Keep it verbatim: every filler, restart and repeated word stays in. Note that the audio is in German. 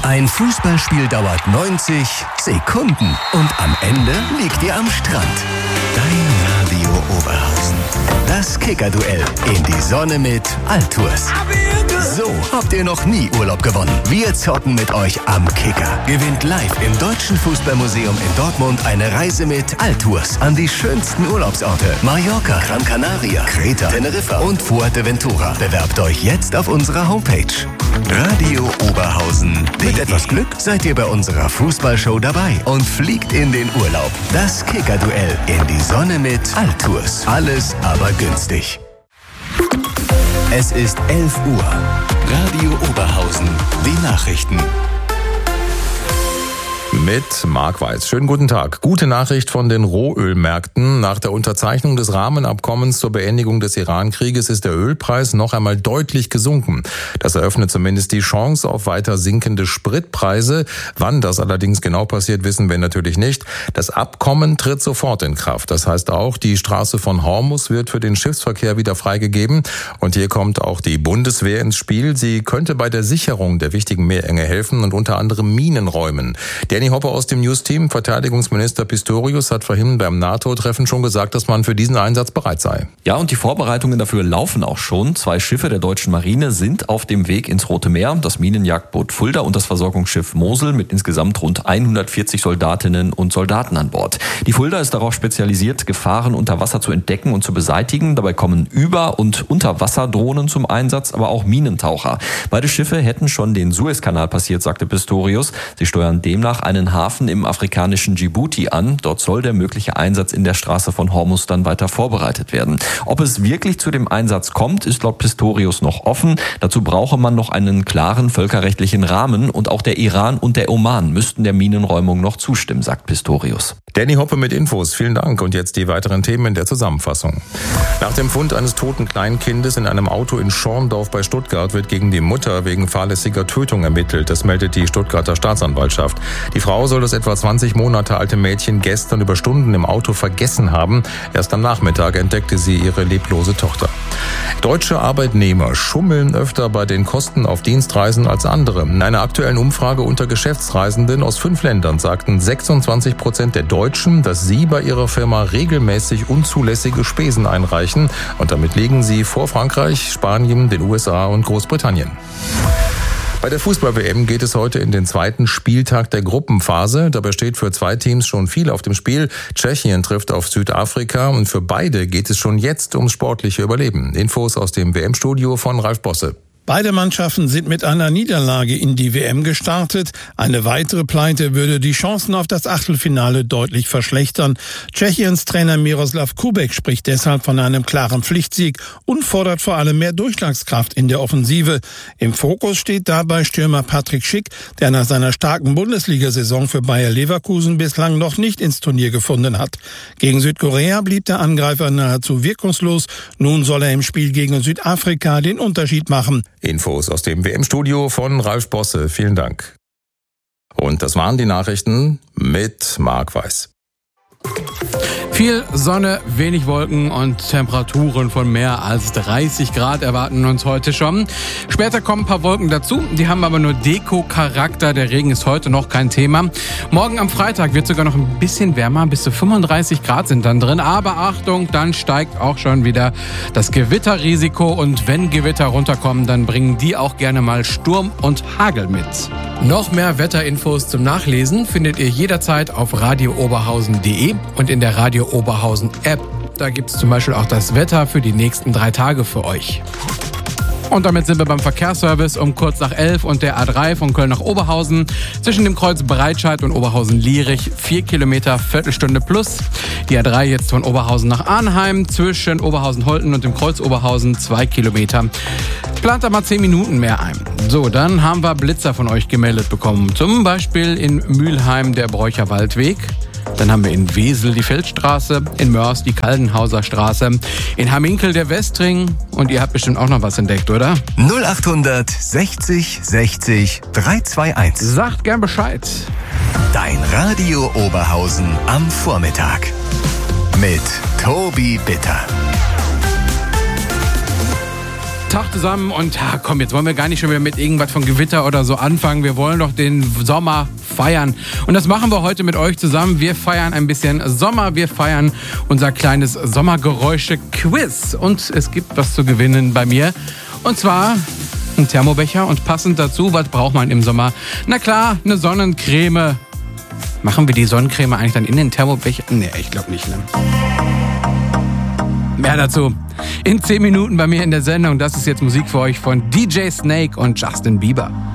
Ein Fußballspiel dauert neunzig Sekunden und am Ende liegt ihr am Strand. Dein Radio Oberhausen. Das Kicker-Duell in die Sonne mit Altours. So habt ihr noch nie Urlaub gewonnen. Wir zocken mit euch am Kicker. Gewinnt live im Deutschen Fußballmuseum in Dortmund eine Reise mit Altours an die schönsten Urlaubsorte. Mallorca, Gran Canaria, Kreta, Teneriffa und Fuerteventura. Bewerbt euch jetzt auf unserer Homepage. Radio Oberhausen. Mit etwas Glück seid ihr bei unserer Fußballshow dabei und fliegt in den Urlaub. Das Kicker-Duell in die Sonne mit Altours. Alles aber günstig. Es ist elf Uhr. Radio Oberhausen. Die Nachrichten. Mit Marc Weiß. Schönen guten Tag. Gute Nachricht von den Rohölmärkten. Nach der Unterzeichnung des Rahmenabkommens zur Beendigung des Iran-Krieges ist der Ölpreis noch einmal deutlich gesunken. Das eröffnet zumindest die Chance auf weiter sinkende Spritpreise. Wann das allerdings genau passiert, wissen wir natürlich nicht. Das Abkommen tritt sofort in Kraft. Das heißt auch, die Straße von Hormuz wird für den Schiffsverkehr wieder freigegeben. Und hier kommt auch die Bundeswehr ins Spiel. Sie könnte bei der Sicherung der wichtigen Meerenge helfen und unter anderem Minen räumen. Danny Hoppe aus dem News-Team, Verteidigungsminister Pistorius, hat vorhin beim NATO-Treffen schon gesagt, dass man für diesen Einsatz bereit sei. Ja, und die Vorbereitungen dafür laufen auch schon. Zwei Schiffe der deutschen Marine sind auf dem Weg ins Rote Meer. Das Minenjagdboot Fulda und das Versorgungsschiff Mosel mit insgesamt rund hundertvierzig Soldatinnen und Soldaten an Bord. Die Fulda ist darauf spezialisiert, Gefahren unter Wasser zu entdecken und zu beseitigen. Dabei kommen Über- und Unterwasserdrohnen zum Einsatz, aber auch Minentaucher. Beide Schiffe hätten schon den Suezkanal passiert, sagte Pistorius. Sie steuern demnach einen Hafen im afrikanischen Djibouti an. Dort soll der mögliche Einsatz in der Straße von Hormuz dann weiter vorbereitet werden. Ob es wirklich zu dem Einsatz kommt, ist laut Pistorius noch offen. Dazu brauche man noch einen klaren völkerrechtlichen Rahmen und auch der Iran und der Oman müssten der Minenräumung noch zustimmen, sagt Pistorius. Danny Hoppe mit Infos. Vielen Dank. Und jetzt die weiteren Themen in der Zusammenfassung. Nach dem Fund eines toten Kleinkindes in einem Auto in Schorndorf bei Stuttgart wird gegen die Mutter wegen fahrlässiger Tötung ermittelt. Das meldet die Stuttgarter Staatsanwaltschaft. Die Frau soll das etwa zwanzig Monate alte Mädchen gestern über Stunden im Auto vergessen haben. Erst am Nachmittag entdeckte sie ihre leblose Tochter. Deutsche Arbeitnehmer schummeln öfter bei den Kosten auf Dienstreisen als andere. In einer aktuellen Umfrage unter Geschäftsreisenden aus fünf Ländern sagten sechsundzwanzig Prozent der Deutschen, dass sie bei ihrer Firma regelmäßig unzulässige Spesen einreichen. Und damit liegen sie vor Frankreich, Spanien, den U S A und Großbritannien. Bei der Fußball-W M geht es heute in den zweiten Spieltag der Gruppenphase. Dabei steht für zwei Teams schon viel auf dem Spiel. Tschechien trifft auf Südafrika und für beide geht es schon jetzt ums sportliche Überleben. Infos aus dem W M-Studio von Ralf Bosse. Beide Mannschaften sind mit einer Niederlage in die W M gestartet. Eine weitere Pleite würde die Chancen auf das Achtelfinale deutlich verschlechtern. Tschechiens Trainer Miroslav Kubek spricht deshalb von einem klaren Pflichtsieg und fordert vor allem mehr Durchschlagskraft in der Offensive. Im Fokus steht dabei Stürmer Patrick Schick, der nach seiner starken Bundesliga-Saison für Bayer Leverkusen bislang noch nicht ins Turnier gefunden hat. Gegen Südkorea blieb der Angreifer nahezu wirkungslos. Nun soll er im Spiel gegen Südafrika den Unterschied machen. Infos aus dem W M-Studio von Ralf Bosse. Vielen Dank. Und das waren die Nachrichten mit Marc Weiß. Viel Sonne, wenig Wolken und Temperaturen von mehr als dreißig Grad erwarten uns heute schon. Später kommen ein paar Wolken dazu, die haben aber nur Deko-Charakter. Der Regen ist heute noch kein Thema. Morgen am Freitag wird sogar noch ein bisschen wärmer, bis zu fünfunddreißig Grad sind dann drin. Aber Achtung, dann steigt auch schon wieder das Gewitterrisiko. Und wenn Gewitter runterkommen, dann bringen die auch gerne mal Sturm und Hagel mit. Noch mehr Wetterinfos zum Nachlesen findet ihr jederzeit auf radio oberhausen punkt de und in der Radio Oberhausen App. Da gibt es zum Beispiel auch das Wetter für die nächsten drei Tage für euch. Und damit sind wir beim Verkehrsservice um kurz nach elf und der A drei von Köln nach Oberhausen. Zwischen dem Kreuz Breitscheid und Oberhausen-Lierich vier Kilometer, Viertelstunde plus. Die A drei jetzt von Oberhausen nach Arnheim zwischen Oberhausen-Holten und dem Kreuz Oberhausen zwei Kilometer. Plant da mal zehn Minuten mehr ein. So, dann haben wir Blitzer von euch gemeldet bekommen. Zum Beispiel in Mülheim der Bräucher Waldweg. Dann haben wir in Wesel die Feldstraße, in Mörs die Kaldenhauser Straße, in Hamminkel der Westring. Und ihr habt bestimmt auch noch was entdeckt, oder? null achthundert sechzig sechzig dreihunderteinundzwanzig. Sagt gern Bescheid. Dein Radio Oberhausen am Vormittag. Mit Tobi Bitter. Tag zusammen und ja, komm, jetzt wollen wir gar nicht schon wieder mit irgendwas von Gewitter oder so anfangen. Wir wollen doch den Sommer feiern. Und das machen wir heute mit euch zusammen. Wir feiern ein bisschen Sommer. Wir feiern unser kleines Sommergeräusche-Quiz. Und es gibt was zu gewinnen bei mir. Und zwar ein Thermobecher. Und passend dazu, was braucht man im Sommer? Na klar, eine Sonnencreme. Machen wir die Sonnencreme eigentlich dann in den Thermobecher? Nee, ich glaube nicht, ne? Mehr dazu in zehn Minuten bei mir in der Sendung. Das ist jetzt Musik für euch von D J Snake und Justin Bieber.